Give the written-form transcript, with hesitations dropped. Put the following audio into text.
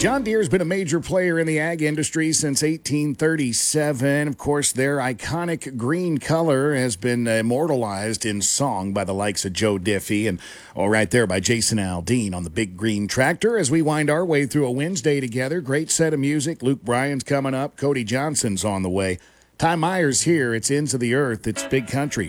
John Deere's been a major player in the ag industry since 1837. Of course, their iconic green color has been immortalized in song by the likes of Joe Diffie and right there by Jason Aldean on the big green tractor as we wind our way through a Wednesday together. Great set of music. Luke Bryan's coming up. Cody Johnson's on the way. Ty Myers here. It's Ends of the Earth. It's Big Country.